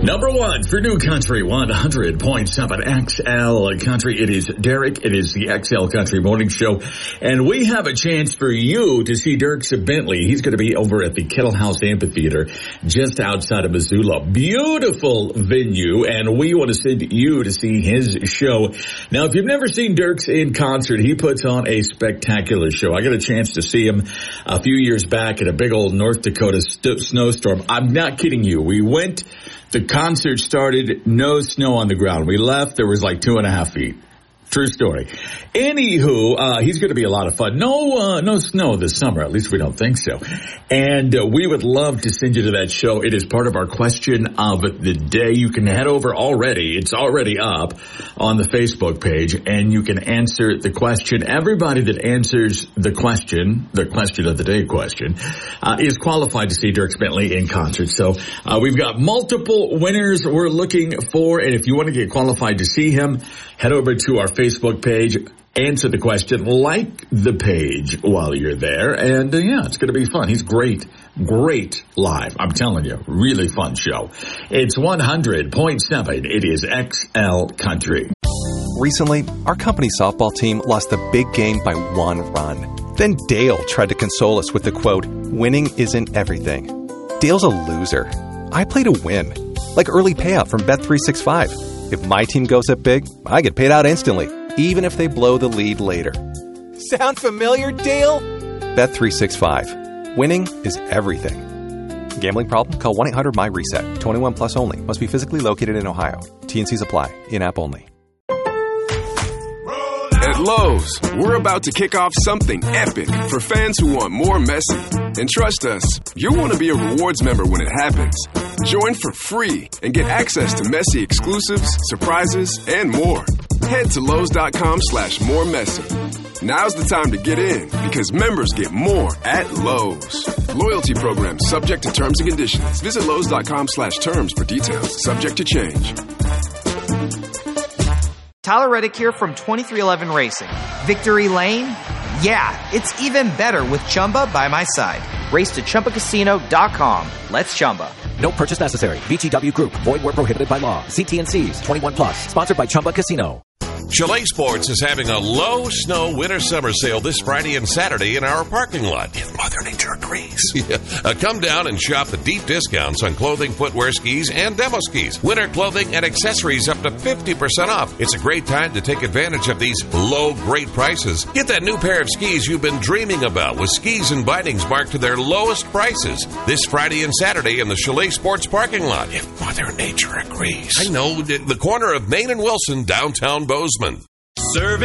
Number one for New Country 100.7 XL Country. It is Derek. It is the XL Country Morning Show. And we have a chance for you to see Dierks Bentley. He's going to be over at the Kettle House Amphitheater just outside of Missoula. Beautiful venue. And we want to send you to see his show. Now, if you've never seen Dierks in concert, he puts on a spectacular show. I got a chance to see him a few years back at a big old North Dakota snowstorm. I'm not kidding you. We went... The concert started, no snow on the ground. We left, there was like 2.5 feet. True story. Anywho, he's going to be a lot of fun. No snow this summer. At least we don't think so. And we would love to send you to that show. It is part of our question of the day. You can head over already. It's already up on the Facebook page, and you can answer the question. Everybody that answers the question of the day question, is qualified to see Dierks Bentley in concert. So we've got multiple winners we're looking for, and if you want to get qualified to see him, head over to our Facebook page, answer the question, like the page while you're there, and it's going to be fun. He's great live. I'm telling you, really fun show. It's 100.7. It is XL Country. Recently, our company softball team lost a big game by 1 run. Then Dale tried to console us with the quote, "Winning isn't everything." Dale's a loser. I play to win, like early payout from Bet365. If my team goes up big, I get paid out instantly, even if they blow the lead later. Sound familiar, Dale? Bet365. Winning is everything. Gambling problem? Call 1-800-MY-RESET. 21 plus only. Must be physically located in Ohio. T&Cs apply. In-app only. At Lowe's, we're about to kick off something epic for fans who want more Messi. And trust us, you'll want to be a rewards member when it happens. Join for free and get access to Messi exclusives, surprises, and more. Head to Lowe's.com/moremessy. Now's the time to get in because members get more at Lowe's. Loyalty program subject to terms and conditions. Visit Lowe's.com/terms for details. Subject to change. Tyler Reddick here from 2311 Racing. Victory Lane? Yeah, it's even better with Chumba by my side. Race to ChumbaCasino.com. Let's Chumba. No purchase necessary. VGW Group. Void where prohibited by law. See T&Cs. 21 plus. Sponsored by Chumba Casino. Chalet Sports is having a low snow winter summer sale this Friday and Saturday in our parking lot. If Mother Nature agrees. Come down and shop the deep discounts on clothing, footwear, skis, and demo skis. Winter clothing and accessories up to 50% off. It's a great time to take advantage of these low, great prices. Get that new pair of skis you've been dreaming about with skis and bindings marked to their lowest prices. This Friday and Saturday in the Chalet Sports parking lot. If Mother Nature agrees. I know, the corner of Main and Wilson, downtown Bozeman. Serving